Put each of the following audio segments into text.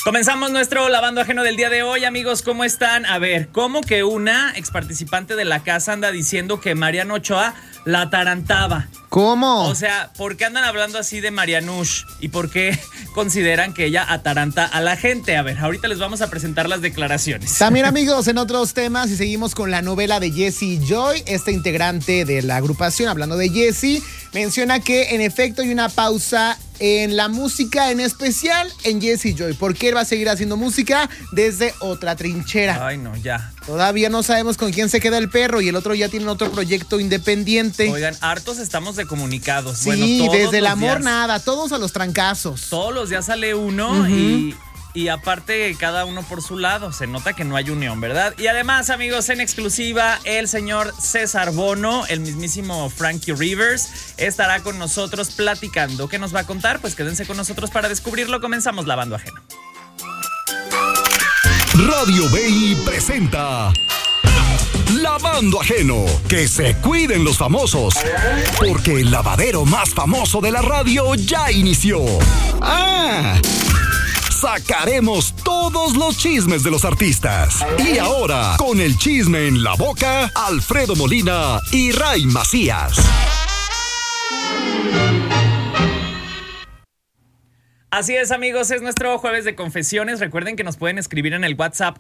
Comenzamos nuestro lavando ajeno del día de hoy, amigos, ¿cómo están? A ver, ¿cómo que una exparticipante de la casa anda diciendo que Mariano Ochoa la atarantaba? ¿Cómo? O sea, ¿por qué andan hablando así de Marianush? ¿Y por qué consideran que ella ataranta a la gente? A ver, ahorita les vamos a presentar las declaraciones. También, amigos, en otros temas, y seguimos con la novela de Jessie Joy, este integrante de la agrupación, hablando de Jessie, menciona que en efecto hay una pausa en la música, en especial en Jessie Joy, porque él va a seguir haciendo música desde otra trinchera. Ay, no, ya. Todavía no sabemos con quién se queda el perro y el otro ya tiene otro proyecto independiente. Oigan, hartos estamos de comunicados. Sí, bueno, desde el amor nada, todos a los trancazos. Todos los días sale uno y aparte cada uno por su lado. Se nota que no hay unión, ¿verdad? Y además, amigos, en exclusiva, el señor César Bono, el mismísimo Frankie Rivers, estará con nosotros platicando. ¿Qué nos va a contar? Pues quédense con nosotros para descubrirlo. Comenzamos Lavando Ajeno. Radio BI presenta Lavando Ajeno. Que se cuiden los famosos, porque el lavadero más famoso de la radio ya inició. Sacaremos todos los chismes de los artistas. Y ahora, con el chisme en la boca, Alfredo Molina y Ray Macías. Así es, amigos, es nuestro jueves de confesiones. Recuerden que nos pueden escribir en el WhatsApp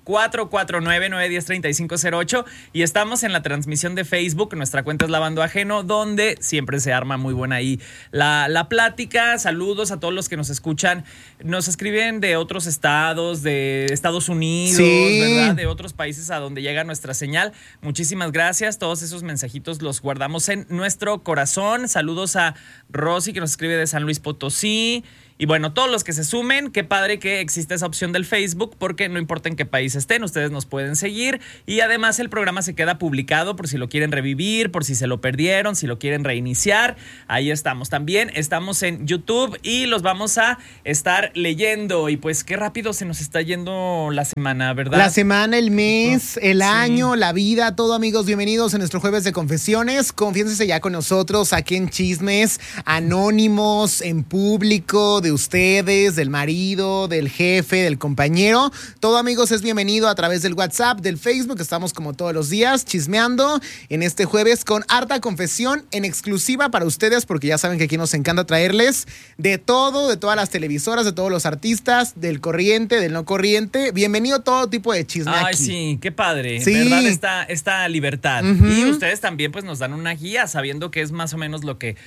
449-910-3508 y estamos en la transmisión de Facebook. Nuestra cuenta es Lavando Ajeno, donde siempre se arma muy buena ahí la plática. Saludos a todos los que nos escuchan. Nos escriben de otros estados, de Estados Unidos, sí, ¿verdad? De otros países a donde llega nuestra señal. Muchísimas gracias. Todos esos mensajitos los guardamos en nuestro corazón. Saludos a Rosy, que nos escribe de San Luis Potosí. Y bueno, todos los que se sumen, qué padre que existe esa opción del Facebook, porque no importa en qué país estén, ustedes nos pueden seguir. Y además el programa se queda publicado por si lo quieren revivir, por si se lo perdieron, si lo quieren reiniciar. Ahí estamos. También estamos en YouTube y los vamos a estar leyendo. Y pues qué rápido se nos está yendo la semana, ¿verdad? La semana, el mes, el año, la vida, todo, amigos. Bienvenidos a nuestro jueves de confesiones. Confiénsense ya con nosotros aquí en Chismes Anónimos, en público, de ustedes, del marido, del jefe, del compañero. Todo, amigos, es bienvenido a través del WhatsApp, del Facebook. Estamos como todos los días chismeando en este jueves con harta confesión en exclusiva para ustedes, porque ya saben que aquí nos encanta traerles de todo, de todas las televisoras, de todos los artistas, del corriente, del no corriente. Bienvenido todo tipo de chisme aquí. Ay, sí, qué padre. Sí. ¿Verdad? Esta libertad. Y ustedes también pues nos dan una guía sabiendo que es más o menos lo que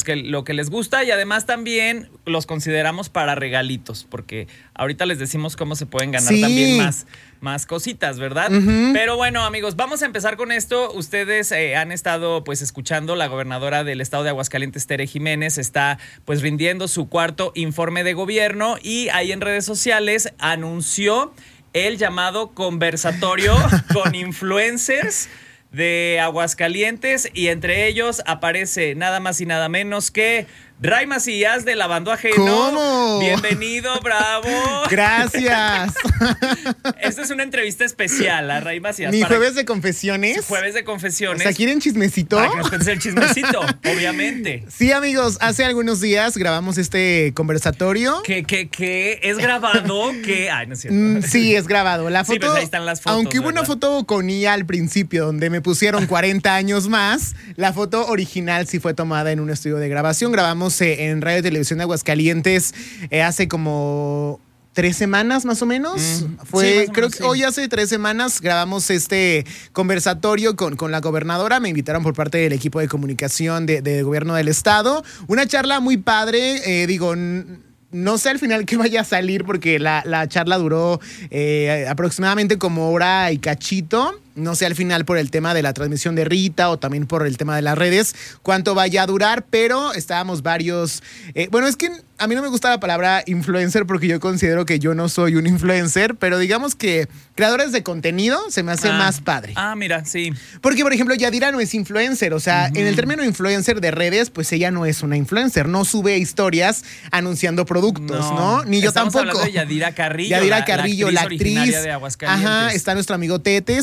les gusta, y además también los consideramos para regalitos, porque ahorita les decimos cómo se pueden ganar también más cositas, ¿verdad? Pero bueno, amigos, vamos a empezar con esto. Ustedes han estado pues escuchando, la gobernadora del estado de Aguascalientes, Tere Jiménez, está pues rindiendo su cuarto informe de gobierno, y ahí en redes sociales anunció el llamado conversatorio con influencers de Aguascalientes, y entre ellos aparece nada más y nada menos que Ray Macías de Lavando Ajeno. ¿Cómo? Bienvenido, bravo. Gracias. Esta es una entrevista especial a Ray Macías. ¿Mi jueves de confesiones? Jueves de confesiones. O sea, ¿quieren chismecito? Para que nos cuentes el chismecito, obviamente. Sí, amigos, hace algunos días grabamos este conversatorio. ¿Qué? ¿Es grabado? ¿Qué? Ay, no es cierto. Sí, es grabado. La foto, sí, pues ahí están las fotos. Aunque hubo una foto con IA al principio donde me pusieron 40 años más, la foto original sí fue tomada en un estudio de grabación. Grabamos en Radio y Televisión de Aguascalientes hace como 3 semanas más o menos. Sí, Creo que hoy hace 3 semanas grabamos este conversatorio con la gobernadora. Me invitaron por parte del equipo de comunicación de gobierno del estado. Una charla muy padre, no sé al final qué vaya a salir, porque la charla duró aproximadamente como hora y cachito. No sé al final, por el tema de la transmisión de Rita o también por el tema de las redes, cuánto vaya a durar, pero estábamos varios. Bueno, es que a mí no me gusta la palabra influencer, porque yo considero que yo no soy un influencer, pero digamos que creadores de contenido se me hace más padre. Mira, sí. Porque, por ejemplo, Yadira no es influencer. O sea, en el término influencer de redes, pues ella no es una influencer. No sube historias anunciando productos, ¿no? Ni yo tampoco. Estamos hablando de Yadira Carrillo. Yadira Carrillo, la actriz originaria de Aguascalientes. Ajá, está nuestro amigo Tetes.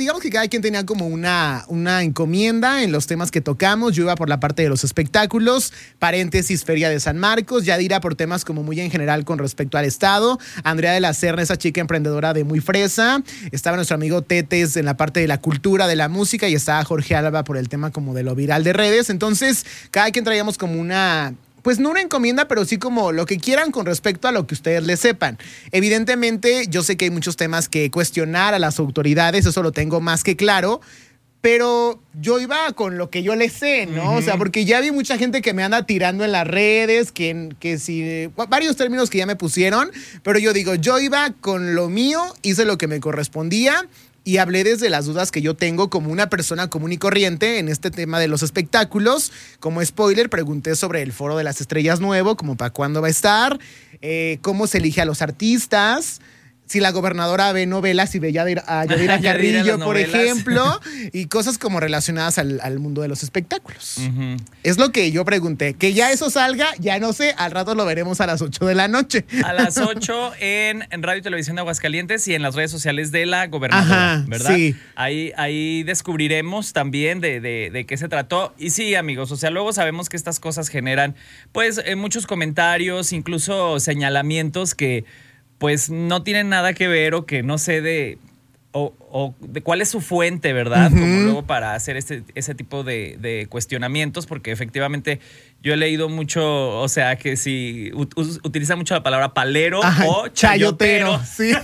digamos que cada quien tenía como una encomienda en los temas que tocamos. Yo iba por la parte de los espectáculos, paréntesis, Feria de San Marcos, Yadira por temas como muy en general con respecto al Estado, Andrea de la Serna, esa chica emprendedora de Muy Fresa, estaba nuestro amigo Tetes en la parte de la cultura, de la música, y estaba Jorge Alba por el tema como de lo viral de redes. Entonces, cada quien traíamos como una... Pues no una encomienda, pero sí como lo que quieran con respecto a lo que ustedes le sepan. Evidentemente, yo sé que hay muchos temas que cuestionar a las autoridades, eso lo tengo más que claro, pero yo iba con lo que yo le sé, ¿no? Uh-huh. O sea, porque ya vi mucha gente que me anda tirando en las redes, que sí, varios términos que ya me pusieron, pero yo digo, yo iba con lo mío, hice lo que me correspondía, y hablé desde las dudas que yo tengo como una persona común y corriente en este tema de los espectáculos. Como spoiler, pregunté sobre el Foro de las Estrellas nuevo, como para cuándo va a estar, cómo se elige a los artistas, si la gobernadora ve novelas y ve a Yadira Carrillo, por ejemplo, y cosas como relacionadas al mundo de los espectáculos. Uh-huh. Es lo que yo pregunté. Que ya eso salga, ya no sé, al rato lo veremos a las 8 de la noche. A las 8 en Radio y Televisión de Aguascalientes y en las redes sociales de la gobernadora, ajá, ¿verdad? Sí. Ahí descubriremos también de qué se trató. Y sí, amigos, o sea, luego sabemos que estas cosas generan, pues, muchos comentarios, incluso señalamientos que pues no tienen nada que ver o que no sé de cuál es su fuente, ¿verdad? Uh-huh. Como luego para hacer ese tipo de cuestionamientos, porque efectivamente yo he leído mucho, o sea, que si utiliza mucho la palabra palero, ajá, o chayotero. Sí.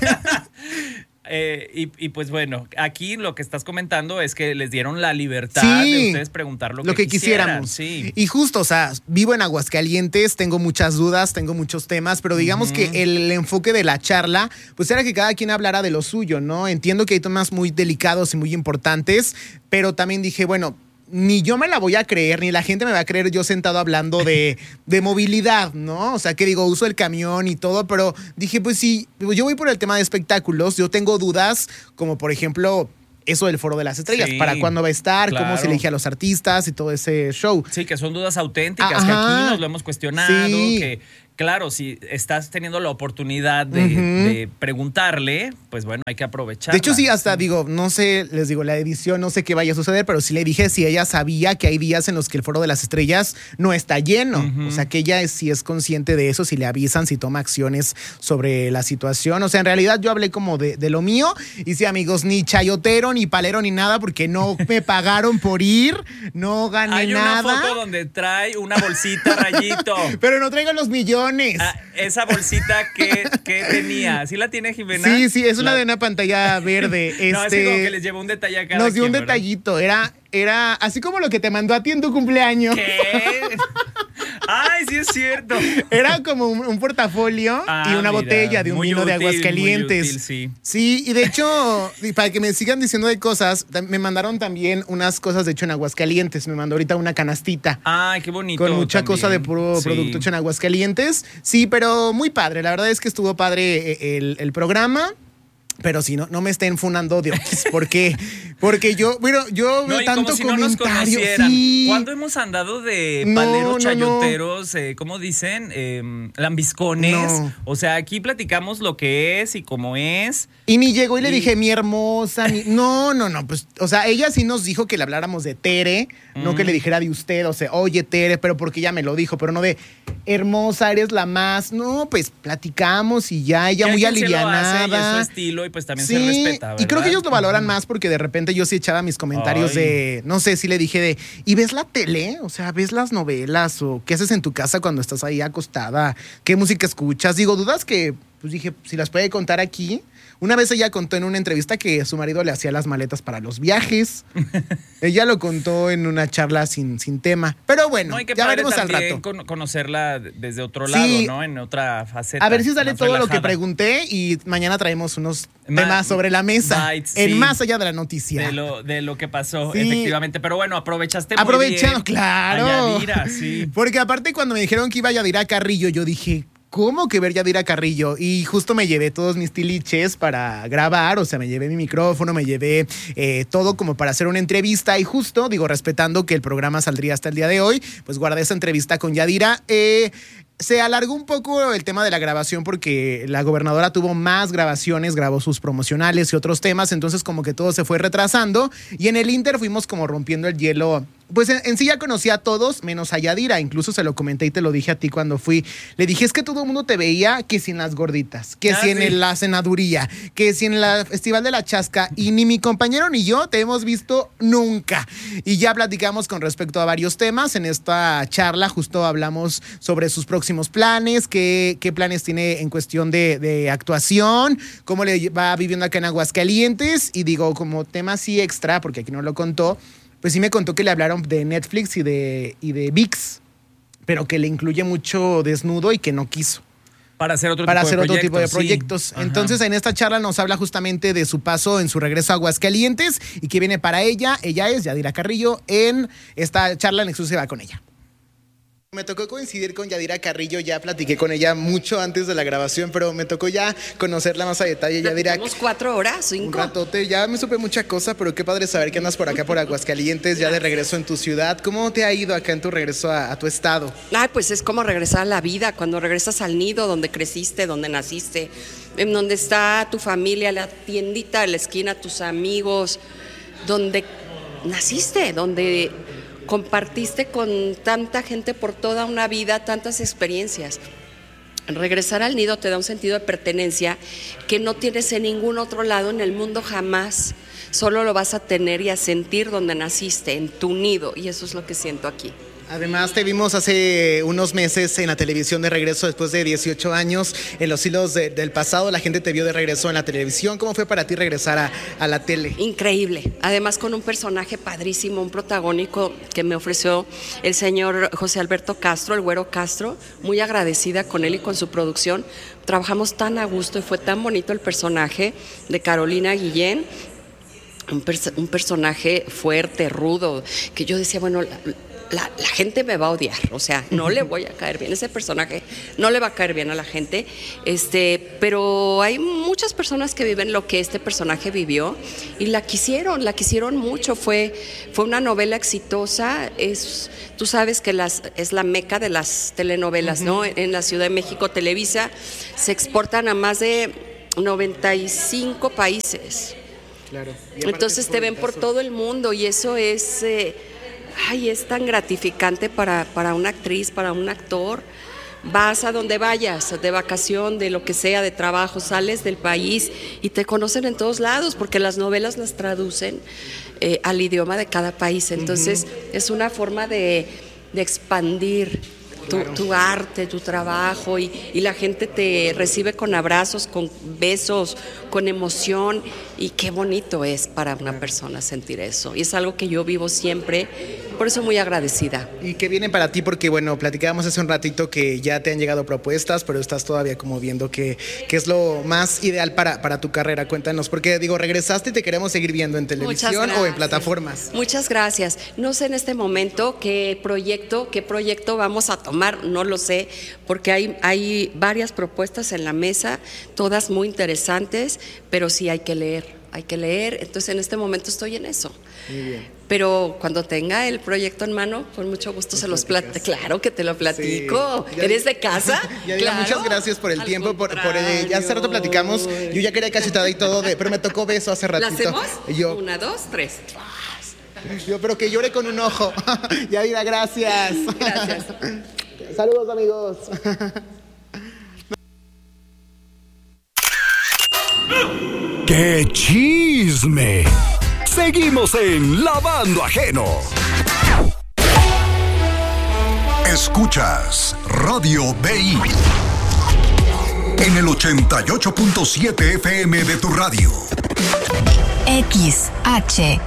Y pues bueno, aquí lo que estás comentando es que les dieron la libertad de ustedes preguntar lo que quisiéramos. Sí. Y justo, o sea, vivo en Aguascalientes, tengo muchas dudas, tengo muchos temas, pero digamos que el enfoque de la charla, pues era que cada quien hablara de lo suyo, ¿no? Entiendo que hay temas muy delicados y muy importantes, pero también dije, bueno, ni yo me la voy a creer, ni la gente me va a creer yo sentado hablando de movilidad, ¿no? O sea, que digo, uso el camión y todo, pero dije, pues sí, yo voy por el tema de espectáculos, yo tengo dudas, como por ejemplo, eso del Foro de las Estrellas, sí, para cuándo va a estar, claro, cómo se elige a los artistas y todo ese show. Sí, que son dudas auténticas, ajá, que aquí nos lo hemos cuestionado, sí, que... Claro, si estás teniendo la oportunidad de preguntarle, pues bueno, hay que aprovecharla. De hecho, sí, hasta digo, no sé, les digo, la edición, no sé qué vaya a suceder, pero sí le dije si ella sabía que hay días en los que el Foro de las Estrellas no está lleno. Uh-huh. O sea, que ella sí es consciente de eso, si le avisan, si toma acciones sobre la situación. O sea, en realidad yo hablé como de lo mío. Y sí, amigos, ni chayotero, ni palero, ni nada, porque no me pagaron por ir, no gané nada. Hay una foto donde trae una bolsita, Rayito. Pero no traigo los millones. Esa bolsita que tenía, ¿sí la tiene Jimena? Sí, es una de una pantalla verde. No, es que como que les llevó un detalle a cada Nos dio quien, un detallito, era así como lo que te mandó a ti en tu cumpleaños. ¿Qué? Ay, sí es cierto. Era como un portafolio y una botella de un vino de Aguascalientes. Muy útil, sí. Sí, y de hecho, para que me sigan diciendo de cosas, me mandaron también unas cosas de hecho en Aguascalientes. Me mandó ahorita una canastita. Ay, qué bonito. Con mucha también. cosa de puro producto hecho en Aguascalientes. Sí, pero muy padre. La verdad es que estuvo padre el programa. Pero si no me estén funando de Oquis, porque yo veo tanto si comentario. No sí. ¿Cuándo hemos andado de paleros, chayoteros, cómo dicen? Lambiscones. No. O sea, aquí platicamos lo que es y cómo es. Y ni llegó y le dije, mi hermosa. No, pues, o sea, ella sí nos dijo que le habláramos de Tere, no que le dijera de usted, o sea, oye, Tere, pero porque ella me lo dijo, pero no de hermosa, eres la más. No, pues platicamos y ya, ella muy alivianada. Y es su estilo y pues también se respeta, ¿verdad? Y creo que ellos lo valoran más porque de repente yo sí echaba mis comentarios de, no sé, si le dije ¿y ves la tele? O sea, ¿ves las novelas? ¿O qué haces en tu casa cuando estás ahí acostada? ¿Qué música escuchas? Digo, dudas que, pues dije, si las puede contar aquí. Una vez ella contó en una entrevista que su marido le hacía las maletas para los viajes. Ella lo contó en una charla sin tema. Pero bueno, ya veremos al rato. Conocerla desde otro lado, ¿no? En otra faceta. A ver si sale todo relajada. Lo que pregunté y mañana traemos unos temas sobre la mesa. En más allá de la noticia. De lo que pasó, efectivamente. Pero bueno, aprovechaste muy bien. Claro. A Yadira, sí. Porque aparte cuando me dijeron que iba a Yadira Carrillo, yo dije... ¿cómo que ver Yadira Carrillo? Y justo me llevé todos mis tiliches para grabar, o sea, me llevé mi micrófono, me llevé todo como para hacer una entrevista y justo, digo, respetando que el programa saldría hasta el día de hoy, pues guardé esa entrevista con Yadira. Se alargó un poco el tema de la grabación porque la gobernadora tuvo más grabaciones, grabó sus promocionales y otros temas, entonces como que todo se fue retrasando y en el Inter fuimos como rompiendo el hielo. Pues en sí ya conocí a todos, menos a Yadira, incluso se lo comenté y te lo dije a ti cuando fui. Le dije, es que todo el mundo te veía que si en las gorditas, que si en la senaduría, que si en el Festival de la Chasca, y ni mi compañero ni yo te hemos visto nunca. Y ya platicamos con respecto a varios temas. En esta charla justo hablamos sobre sus próximos planes, qué planes tiene en cuestión de actuación, cómo le va viviendo acá en Aguascalientes, y digo, como tema así extra, porque aquí no lo contó, pues sí me contó que le hablaron de Netflix y de ViX, pero que le incluye mucho desnudo y que no quiso. Para hacer otro tipo de proyectos. Sí. Entonces, en esta charla nos habla justamente de su paso en su regreso a Aguascalientes y que viene para ella. Ella es Yadira Carrillo, en esta charla en exclusiva con ella. Me tocó coincidir con Yadira Carrillo, ya platiqué con ella mucho antes de la grabación, pero me tocó ya conocerla más a detalle. Yadira, ¿Tenemos 4 horas, 5? Un ratote, ya me supe mucha cosa, pero qué padre saber que andas por acá, por Aguascalientes, ya de regreso en tu ciudad. ¿Cómo te ha ido acá en tu regreso a tu estado? Ay, pues es como regresar a la vida, cuando regresas al nido donde creciste, donde naciste, en donde está tu familia, la tiendita de la esquina, tus amigos, donde naciste, donde compartiste con tanta gente por toda una vida, tantas experiencias. Regresar al nido te da un sentido de pertenencia que no tienes en ningún otro lado en el mundo jamás. Solo lo vas a tener y a sentir donde naciste, en tu nido, y eso es lo que siento aquí. Además, te vimos hace unos meses en la televisión de regreso después de 18 años. En los hilos del pasado, la gente te vio de regreso en la televisión. ¿Cómo fue para ti regresar a la tele? Increíble. Además, con un personaje padrísimo, un protagónico que me ofreció el señor José Alberto Castro, el Güero Castro. Muy agradecida con él y con su producción. Trabajamos tan a gusto y fue tan bonito el personaje de Carolina Guillén. Un personaje fuerte, rudo, que yo decía, bueno, la gente me va a odiar, o sea, no le voy a caer bien, ese personaje no le va a caer bien a la gente, pero hay muchas personas que viven lo que este personaje vivió y la quisieron mucho, fue una novela exitosa, tú sabes que es la meca de las telenovelas, ¿no? En la Ciudad de México, Televisa, se exportan a más de 95 países. Claro. Entonces te ven por todo el mundo y eso es... es tan gratificante para una actriz, para un actor. Vas a donde vayas, de vacación, de lo que sea, de trabajo, sales del país y te conocen en todos lados porque las novelas las traducen al idioma de cada país. Entonces es una forma de expandir tu arte, tu trabajo y la gente te recibe con abrazos, con besos, con emoción y qué bonito es para una persona sentir eso y es algo que yo vivo siempre, por eso muy agradecida. ¿Y qué viene para ti? Porque bueno, platicábamos hace un ratito que ya te han llegado propuestas, pero estás todavía como viendo qué es lo más ideal para tu carrera. Cuéntanos, porque digo, regresaste y te queremos seguir viendo en televisión o en plataformas. Muchas gracias. No sé en este momento qué proyecto vamos a tomar, no lo sé, porque hay varias propuestas en la mesa, todas muy interesantes, pero sí hay que leer. Entonces en este momento estoy en eso. Muy bien. Pero cuando tenga el proyecto en mano, con mucho gusto se los platico. Claro que te lo platico. Sí. ¿Eres de casa? Claro. Muchas gracias por el tiempo. Ya hace rato platicamos. Yo ya quería cachetada y todo, pero me tocó beso hace ratito. ¿La hacemos? 1, 2, 3. Pero que llore con un ojo. Yadira, gracias. Gracias. Saludos, amigos. ¡Qué chisme! Seguimos en Lavando Ajeno. Escuchas Radio BI en el 88.7 FM de tu radio. XHBI.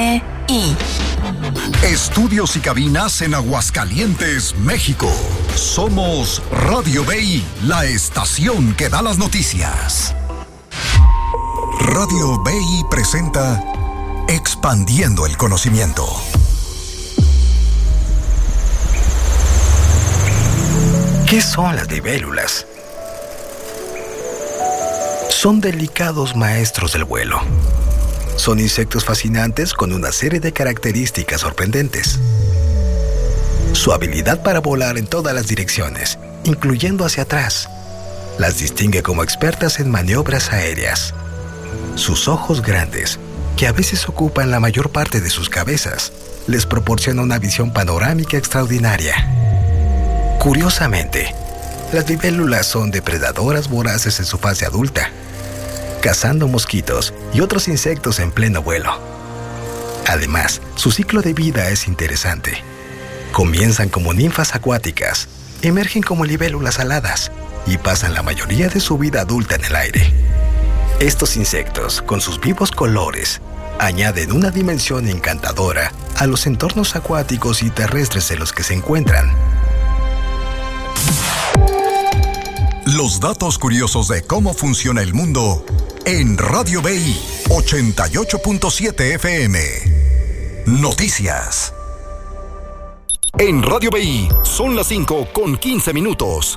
Estudios y cabinas en Aguascalientes, México. Somos Radio BI, la estación que da las noticias. Radio BI presenta Expandiendo el Conocimiento. ¿Qué son las libélulas? son delicados maestros del vuelo. Son insectos fascinantes con una serie de características sorprendentes. Su habilidad para volar en todas las direcciones, incluyendo hacia atrás, las distingue como expertas en maniobras aéreas. Sus ojos grandes, que a veces ocupan la mayor parte de sus cabezas, les proporciona una visión panorámica extraordinaria. Curiosamente, las libélulas son depredadoras voraces en su fase adulta, cazando mosquitos y otros insectos en pleno vuelo. Además, su ciclo de vida es interesante. Comienzan como ninfas acuáticas, emergen como libélulas aladas y pasan la mayoría de su vida adulta en el aire. Estos insectos, con sus vivos colores, añaden una dimensión encantadora a los entornos acuáticos y terrestres en los que se encuentran. Los datos curiosos de cómo funciona el mundo en Radio BI 88.7 FM. Noticias. En Radio BI son las 5:15.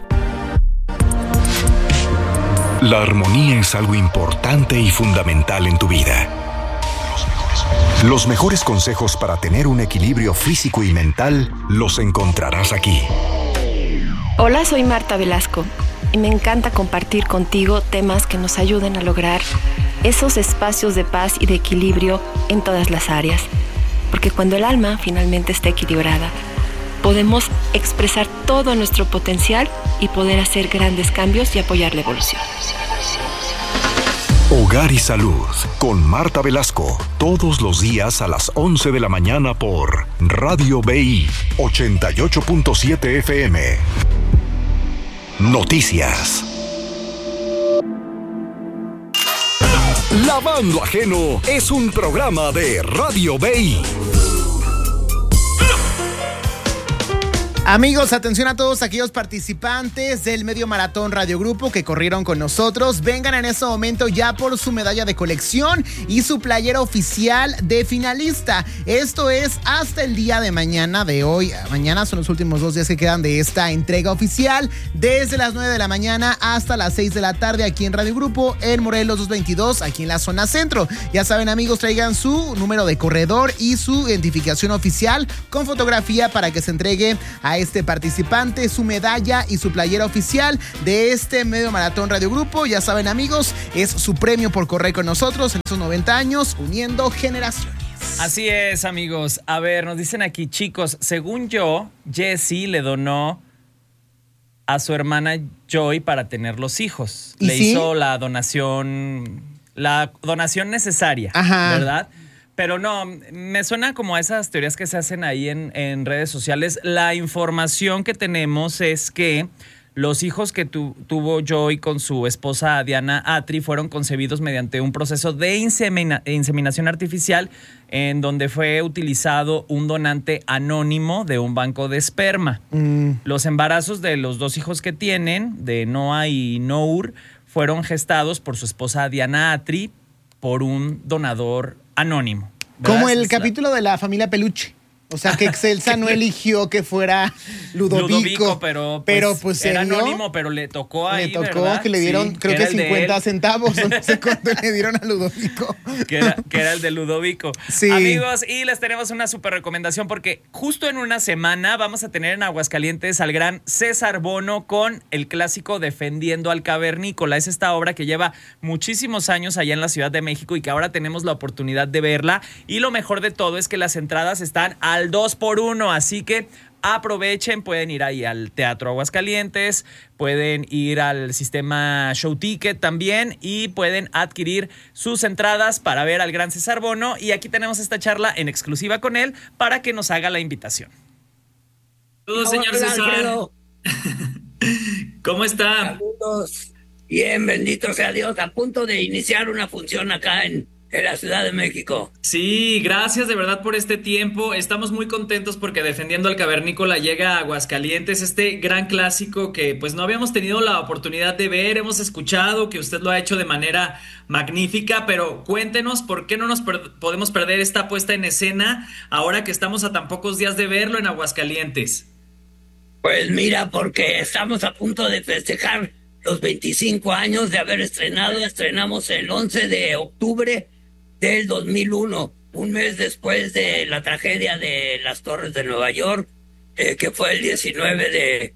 La armonía es algo importante y fundamental en tu vida. Los mejores consejos para tener un equilibrio físico y mental los encontrarás aquí. Hola, soy Marta Velasco y me encanta compartir contigo temas que nos ayuden a lograr esos espacios de paz y de equilibrio en todas las áreas. Porque cuando el alma finalmente está equilibrada, podemos expresar todo nuestro potencial y poder hacer grandes cambios y apoyar la evolución. Hogar y Salud con Marta Velasco, todos los días a las 11 de la mañana por Radio BI 88.7 FM. Noticias. Lavando Ajeno es un programa de Radio BI. Amigos, atención a todos aquellos participantes del Medio Maratón Radio Grupo que corrieron con nosotros. Vengan en este momento ya por su medalla de colección y su playera oficial de finalista. Esto es hasta el día de mañana, de hoy. Mañana son los últimos 2 días que quedan de esta entrega oficial. Desde las 9 de la mañana hasta las 6 de la tarde aquí en Radio Grupo, en Morelos 222, aquí en la zona centro. Ya saben, amigos, traigan su número de corredor y su identificación oficial con fotografía para que se entregue a este participante su medalla y su playera oficial de este Medio Maratón Radio Grupo. Ya saben, amigos, es su premio por correr con nosotros en estos 90 años, uniendo generaciones. Así es, amigos. A ver, nos dicen aquí, chicos, según yo, Jessie le donó a su hermana Joy para tener los hijos. ¿Y le sí? hizo la donación necesaria, Ajá. ¿verdad? Pero no, me suena como a esas teorías que se hacen ahí en redes sociales. La información que tenemos es que los hijos que tuvo Joy con su esposa Diana Atri fueron concebidos mediante un proceso de inseminación artificial en donde fue utilizado un donante anónimo de un banco de esperma. Los embarazos de los 2 hijos que tienen, de Noah y Nour, fueron gestados por su esposa Diana Atri por un donador anónimo. Como el capítulo de la familia Peluche. O sea, que Excelsa no eligió que fuera Ludovico, pero pues era se dio, anónimo, pero le tocó ahí, le tocó, ¿verdad? que le dieron, Sí, creo que 50 centavos, o no sé cuánto le dieron a Ludovico. Que era el de Ludovico. Sí. Amigos, y les tenemos una súper recomendación porque justo en una semana vamos a tener en Aguascalientes al gran César Bono con el clásico Defendiendo al Cavernícola. Es esta obra que lleva muchísimos años allá en la Ciudad de México y que ahora tenemos la oportunidad de verla. Y lo mejor de todo es que las entradas están al 2x1, así que aprovechen, pueden ir ahí al Teatro Aguascalientes, pueden ir al sistema Show Ticket también y pueden adquirir sus entradas para ver al gran César Bono. Y aquí tenemos esta charla en exclusiva con él para que nos haga la invitación. Saludos, señor César. ¿Cómo está? Saludos. Bien, bendito sea Dios, a punto de iniciar una función acá en la Ciudad de México. Sí, gracias de verdad por este tiempo. Estamos muy contentos porque Defendiendo al Cavernícola llega a Aguascalientes, este gran clásico que pues no habíamos tenido la oportunidad de ver. Hemos escuchado que usted lo ha hecho de manera magnífica, pero cuéntenos por qué no nos podemos perder esta puesta en escena ahora que estamos a tan pocos días de verlo en Aguascalientes. Pues mira, porque estamos a punto de festejar los 25 años de haber estrenado. Estrenamos el 11 de octubre del 2001, un mes después de la tragedia de las Torres de Nueva York, que fue el 19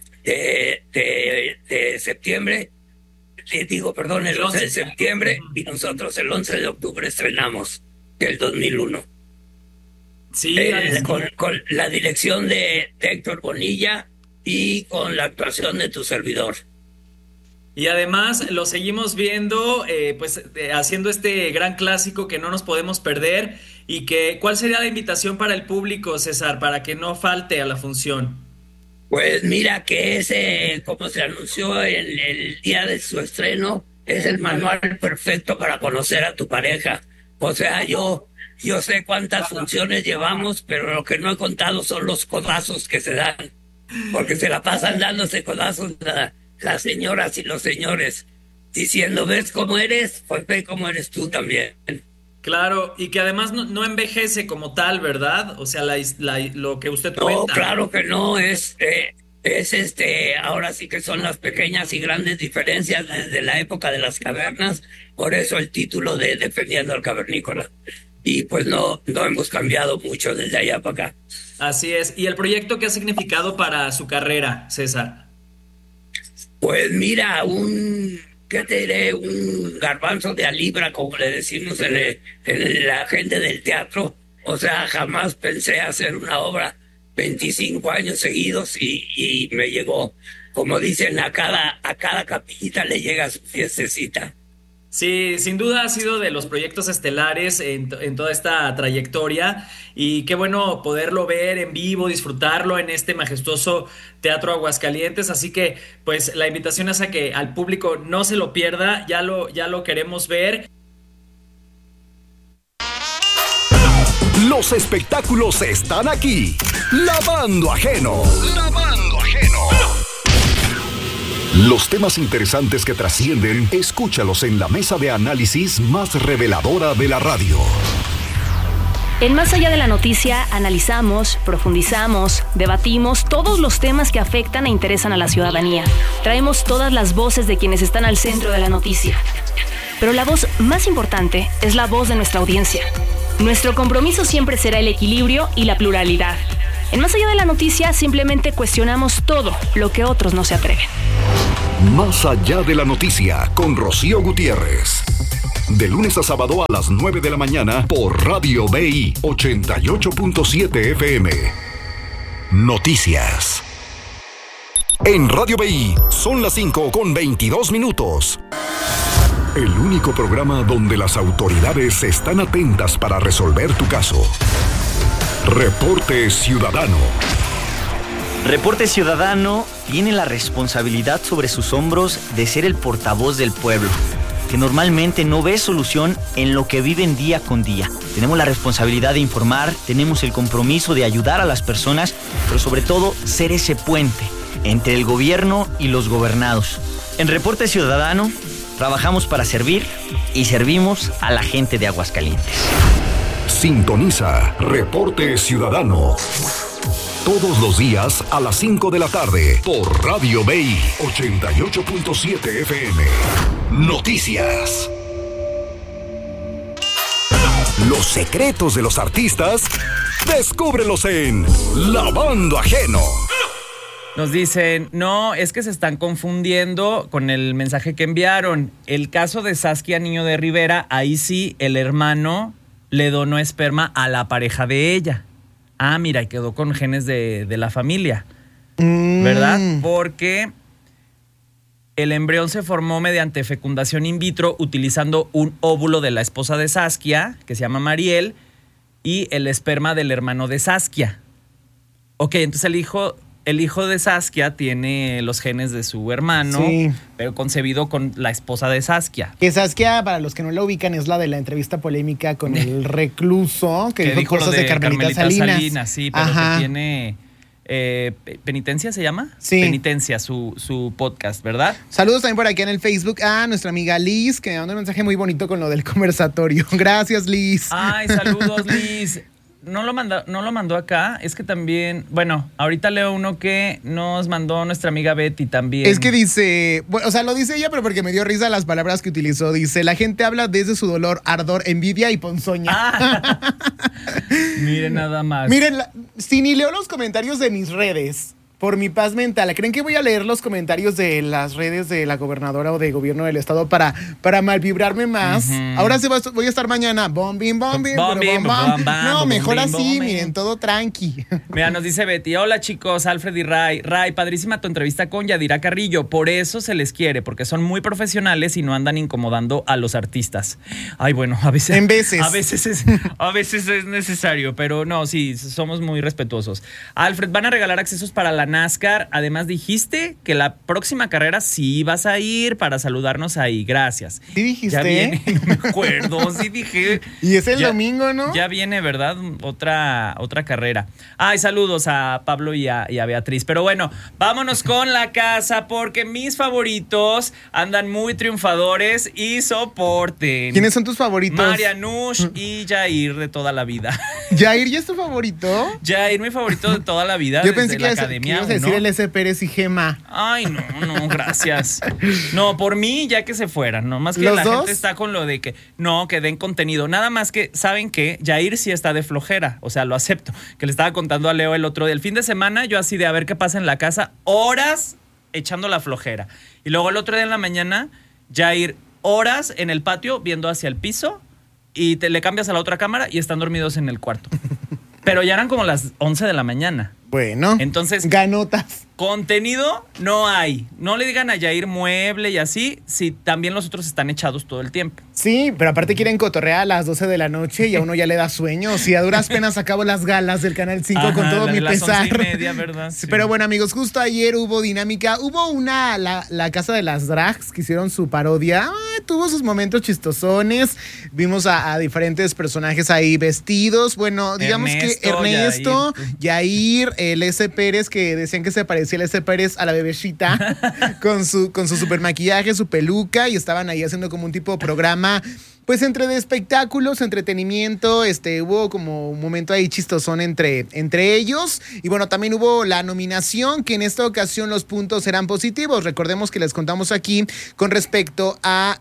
de septiembre. El 11 de septiembre, y nosotros el 11 de octubre estrenamos el 2001. Sí, con la dirección de Héctor Bonilla y con la actuación de tu servidor. y además lo seguimos viendo, haciendo este gran clásico que no nos podemos perder. Y que, ¿cuál sería la invitación para el público, César, para que no falte a la función? Pues mira que ese, como se anunció en el día de su estreno, es el manual perfecto para conocer a tu pareja. O sea, yo sé cuántas funciones llevamos, pero lo que no he contado son los codazos que se dan, porque se la pasan dándose codazos las señoras y los señores, diciendo, ¿ves cómo eres? Pues ve cómo eres tú también. Claro, y que además no envejece como tal, ¿verdad? O sea, lo que usted cuenta. No, claro que no, es ahora sí que son las pequeñas y grandes diferencias desde la época de las cavernas, por eso el título de Defendiendo al Cavernícola. Y pues no hemos cambiado mucho desde allá para acá. Así es. ¿Y el proyecto qué ha significado para su carrera, César? Pues mira, ¿qué te diré? Un garbanzo de a libra, como le decimos en la gente del teatro. O sea, jamás pensé hacer una obra 25 años seguidos y me llegó, como dicen, a cada capillita le llega su fiestecita. Sí, sin duda ha sido de los proyectos estelares en toda esta trayectoria, y qué bueno poderlo ver en vivo, disfrutarlo en este majestuoso Teatro Aguascalientes. Así que pues la invitación es a que al público no se lo pierda, ya lo queremos ver. Los espectáculos están aquí. Lavando Ajeno. Los temas interesantes que trascienden, escúchalos en la mesa de análisis más reveladora de la radio. En Más Allá de la Noticia analizamos, profundizamos, debatimos todos los temas que afectan e interesan a la ciudadanía. Traemos todas las voces de quienes están al centro de la noticia. Pero la voz más importante es la voz de nuestra audiencia. Nuestro compromiso siempre será el equilibrio y la pluralidad. En Más Allá de la Noticia simplemente cuestionamos todo lo que otros no se atreven. Más Allá de la Noticia con Rocío Gutiérrez. De lunes a sábado a las 9 de la mañana por Radio BI 88.7 FM. Noticias. En Radio BI son las 5:22. El único programa donde las autoridades están atentas para resolver tu caso. Reporte Ciudadano. Reporte Ciudadano tiene la responsabilidad sobre sus hombros de ser el portavoz del pueblo, que normalmente no ve solución en lo que viven día con día. Tenemos la responsabilidad de informar, tenemos el compromiso de ayudar a las personas, pero sobre todo ser ese puente entre el gobierno y los gobernados. En Reporte Ciudadano trabajamos para servir y servimos a la gente de Aguascalientes. Sintoniza Reporte Ciudadano todos los días a las 5 de la tarde por Radio BI 88.7 FM. Noticias. Los secretos de los artistas, descúbrelos en Lavando Ajeno. Nos dicen, no, es que se están confundiendo con el mensaje que enviaron. El caso de Saskia Niño de Rivera, ahí sí, el hermano le donó esperma a la pareja de ella. Ah, mira, y quedó con genes de la familia, ¿verdad? Porque el embrión se formó mediante fecundación in vitro utilizando un óvulo de la esposa de Saskia, que se llama Mariel, y el esperma del hermano de Saskia. Ok, entonces el hijo de Saskia tiene los genes de su hermano, sí, pero concebido con la esposa de Saskia. Que Saskia, para los que no la ubican, es la de la entrevista polémica con el recluso que dijo cosas de Carmelita Salinas. Sí, pero que tiene Penitencia, ¿se llama? Sí. Penitencia, su podcast, ¿verdad? Saludos también por aquí en el Facebook a nuestra amiga Liz, que me mandó un mensaje muy bonito con lo del conversatorio. Gracias, Liz. Ay, saludos, Liz. no lo mandó acá. Es que también, bueno, ahorita leo uno que nos mandó nuestra amiga Betty también. Es que dice, bueno, o sea, lo dice ella, pero porque me dio risa las palabras que utilizó. Dice, la gente habla desde su dolor, ardor, envidia y ponzoña. Miren nada más. Miren, si ni leo los comentarios de mis redes, por mi paz mental, ¿creen que voy a leer los comentarios de las redes de la gobernadora o de gobierno del estado para malvibrarme más? Ahora sí voy a estar mañana. Bom, bim, bom, bim, bom, bim, bom. No, mejor así, miren, todo tranqui. Mira, nos dice Betty, hola chicos, Alfred y Ray. Ray, padrísima tu entrevista con Yadira Carrillo. Por eso se les quiere, porque son muy profesionales y no andan incomodando a los artistas. Ay, bueno, a veces. En veces. A veces es necesario, pero no, sí, somos muy respetuosos. Alfred, van a regalar accesos para la NASCAR. Además dijiste que la próxima carrera sí vas a ir para saludarnos ahí. Gracias. ¿Sí dijiste? Ya viene, no me acuerdo, sí dije. Y es el domingo, ¿no? Ya viene, ¿verdad? Otra carrera. Ay, saludos a Pablo y a Beatriz. Pero bueno, vámonos con la casa porque mis favoritos andan muy triunfadores y soporten. ¿Quiénes son tus favoritos? Marianush y Jair de toda la vida. ¿Jair ya es tu favorito? Jair, mi favorito de toda la vida. Yo pensé que la ibas academia, a decir el S. Pérez y Gema. Ay, no, gracias. No, por mí ya que se fueran. No más que ¿Los la dos? gente está con lo de que no, que den contenido. Nada más que, ¿saben qué? Jair sí está de flojera. O sea, lo acepto. Que le estaba contando a Leo el otro día. El fin de semana, yo así de a ver qué pasa en la casa, horas echando la flojera. Y luego el otro día en la mañana, Jair, horas en el patio viendo hacia el piso y le cambias a la otra cámara y están dormidos en el cuarto. Pero ya eran como las 11 de la mañana. Bueno, entonces, ganotas. Contenido no hay. No le digan a Jair mueble y así, si también los otros están echados todo el tiempo. Sí, pero aparte quieren cotorrear a las 12 de la noche y a uno ya le da sueño. Si a duras penas acabo las galas del Canal 5 con todo mi pesar. 11:30, ¿verdad? Sí. Pero bueno, amigos, justo ayer hubo dinámica. Hubo la Casa de las Drags que hicieron su parodia. Tuvo sus momentos chistosones. Vimos a diferentes personajes ahí vestidos. Bueno, digamos Ernesto, Yair, el S. Pérez, que decían que se parecía el S. Pérez a la bebecita con su super maquillaje, su peluca, y estaban ahí haciendo como un tipo de programa, pues entre de espectáculos, entretenimiento. Hubo como un momento ahí chistosón entre ellos. Y bueno, también hubo la nominación, que en esta ocasión los puntos eran positivos. Recordemos que les contamos aquí con respecto a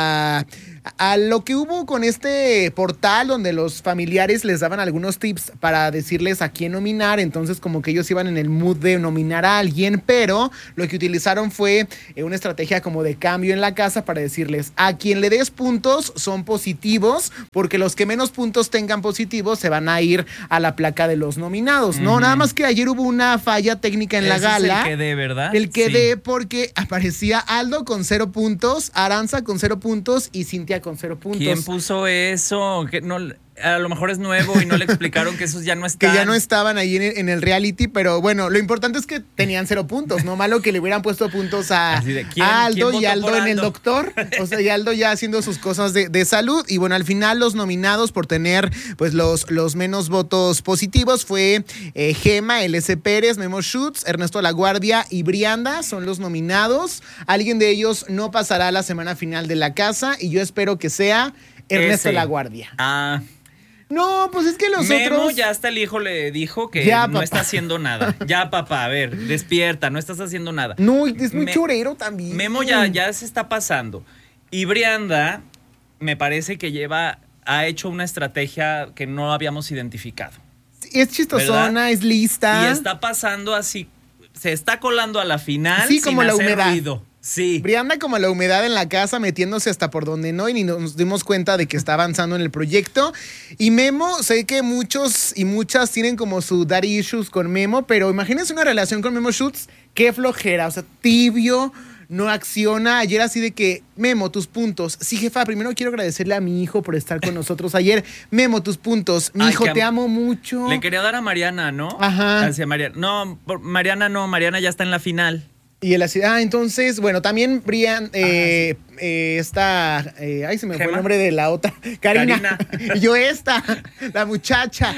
lo que hubo con este portal donde los familiares les daban algunos tips para decirles a quién nominar. Entonces como que ellos iban en el mood de nominar a alguien, pero lo que utilizaron fue una estrategia como de cambio en la casa para decirles a quien le des puntos son positivos, porque los que menos puntos tengan positivos se van a ir a la placa de los nominados, ¿no? Nada más que ayer hubo una falla técnica en la gala. Es el quedé, ¿verdad? El quedé, porque aparecía Aldo con 0 puntos, Aranza con 0 puntos y Cintia con 0 puntos. ¿Quién puso eso? Que no, a lo mejor es nuevo y no le explicaron que esos ya no están. Que ya no estaban ahí en el reality, pero bueno, lo importante es que tenían 0 puntos, no malo que le hubieran puesto puntos a Aldo y Aldo en el doctor, o sea, y Aldo ya haciendo sus cosas de salud. Y bueno, al final los nominados por tener pues los menos votos positivos fue Gema, el S. Pérez, Memo Schutz, Ernesto LaGuardia y Brianda son los nominados. Alguien de ellos no pasará a la semana final de la casa y yo espero que sea Ernesto LaGuardia. No, pues es que los Memo, otros... ya hasta el hijo le dijo que ya, no está haciendo nada. Ya, papá, a ver, despierta, no estás haciendo nada. No, es muy chorero también. Memo ya se está pasando. Y Brianda, me parece que ha hecho una estrategia que no habíamos identificado. Es chistosona, ¿verdad? Es lista. Y está pasando así, se está colando a la final. Sí, como la humedad. Ruido. Sí. Brianda como la humedad en la casa, metiéndose hasta por donde no, y ni nos dimos cuenta de que está avanzando en el proyecto. Y Memo, sé que muchos y muchas tienen como su daddy issues con Memo, pero imagínense una relación con Memo Schutz, qué flojera, o sea, tibio, no acciona. Ayer así de que, Memo, tus puntos. Sí, jefa, primero quiero agradecerle a mi hijo por estar con nosotros ayer. Memo, tus puntos. Mi hijo, te amo mucho. Le quería dar a Mariana, ¿no? Ajá. Hacia Mariana. No, Mariana ya está en la final. Y él así, entonces, bueno, también se me fue el nombre de la otra. Karina. Yo la muchacha.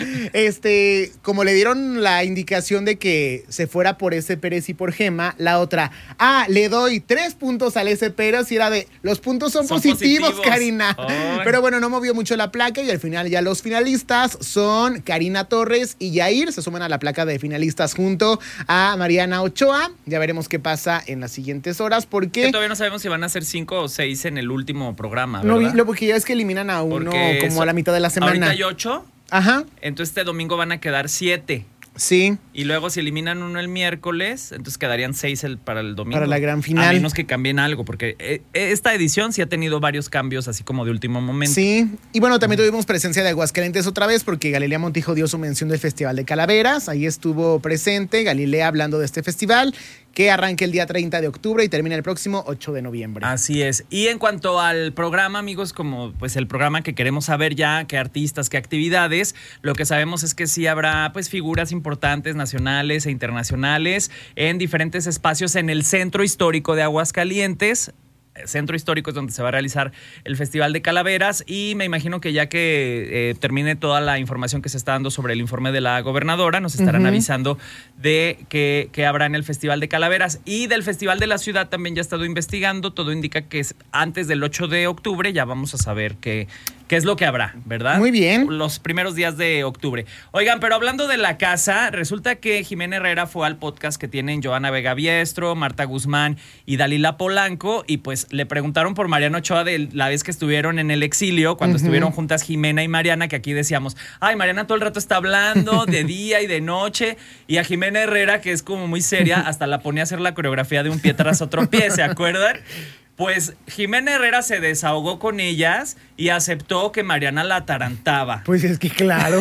Como le dieron la indicación de que se fuera por ese Pérez y por Gema, la otra, le doy 3 puntos al ese Pérez, y era de, los puntos son positivos, Karina. Ay. Pero bueno, no movió mucho la placa y al final ya los finalistas son Karina Torres y Yair, se suman a la placa de finalistas junto a Mariana Ochoa. Ya veremos qué pasa en las siguientes horas, porque que todavía no sabemos si van a ser 5 o 6 en el último programa, ¿verdad? No, porque ya es que eliminan a uno como a la mitad de la semana. Ahorita hay 8. Ajá. Entonces este domingo van a quedar 7. Sí. Y luego si eliminan uno el miércoles, entonces quedarían 6 para el domingo. Para la gran final. A menos que cambien algo, porque esta edición sí ha tenido varios cambios así como de último momento. Sí. Y bueno, también tuvimos presencia de Aguascalientes otra vez, porque Galilea Montijo dio su mención del Festival de Calaveras. Ahí estuvo presente Galilea hablando de este festival, que arranca el día 30 de octubre y termina el próximo 8 de noviembre. Así es. Y en cuanto al programa, amigos, como pues el programa que queremos saber ya, qué artistas, qué actividades, lo que sabemos es que sí habrá pues figuras importantes nacionales e internacionales en diferentes espacios en el Centro Histórico de Aguascalientes. Centro Histórico es donde se va a realizar el Festival de Calaveras, y me imagino que ya que termine toda la información que se está dando sobre el informe de la gobernadora, nos estarán avisando de que habrá en el Festival de Calaveras. Y del Festival de la Ciudad también ya he estado investigando, todo indica que antes del 8 de octubre ya vamos a saber qué es lo que habrá, ¿verdad? Muy bien. Los primeros días de octubre. Oigan, pero hablando de la casa, resulta que Jimena Herrera fue al podcast que tienen Joana Vega Biestro, Marta Guzmán y Dalila Polanco, y pues le preguntaron por Mariana Ochoa de la vez que estuvieron en el exilio, cuando estuvieron juntas Jimena y Mariana, que aquí decíamos, ay, Mariana todo el rato está hablando de día y de noche, y a Jimena Herrera, que es como muy seria, hasta la ponía a hacer la coreografía de un pie tras otro pie, ¿se acuerdan? Pues Jimena Herrera se desahogó con ellas y aceptó que Mariana la atarantaba. Pues es que claro,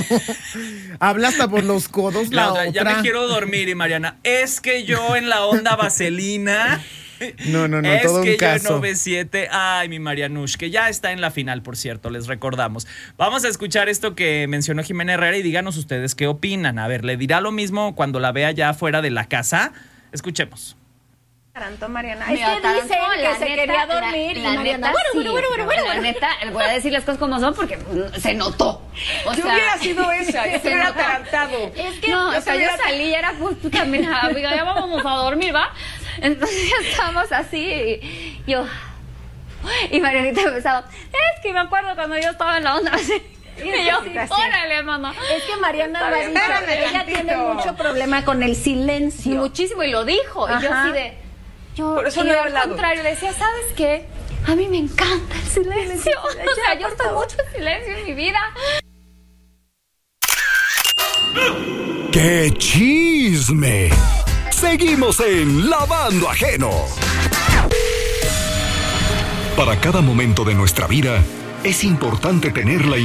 habla hasta por los codos la otra. Ya me quiero dormir, y Mariana, es que yo en la onda vaselina... No, es todo que un caso. Yo en 9-7, ay, mi Marianush, que ya está en la final, por cierto, les recordamos. Vamos a escuchar esto que mencionó Jimena Herrera y díganos ustedes qué opinan. A ver, ¿le dirá lo mismo cuando la vea ya fuera de la casa? Escuchemos. Tarantó Mariana. Es que dicen que se quería dormir. La neta, bueno. La neta, voy a decir las cosas como son porque se notó. Yo hubiera sido esa, yo hubiera atarantado. Es que, no, o sea, yo salí y era pues tú también, amiga, ya vamos a dormir, ¿va? Entonces ya estábamos así y yo... Y Marianita empezaba, es que me acuerdo cuando yo estaba en la onda así. Y yo, órale, mamá. Es que Mariana lo ha dicho, ella tiene mucho problema con el silencio. Muchísimo, y lo dijo. Ajá. Y yo así de... Por eso no he hablado. Al contrario, le decía, ¿sabes qué? A mí me encanta el silencio. O sea, yo estoy mucho en silencio en mi vida. ¡Qué chisme! Seguimos en Lavando Ajeno. Para cada momento de nuestra vida, es importante tener la